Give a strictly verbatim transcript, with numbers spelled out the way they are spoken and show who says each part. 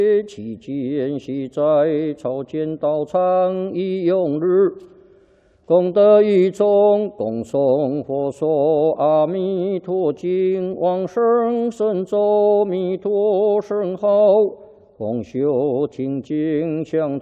Speaker 1: 其间系在草间道场一用日，功德一众，共诵佛说阿弥陀经，往生神咒弥陀圣号，共修听经相。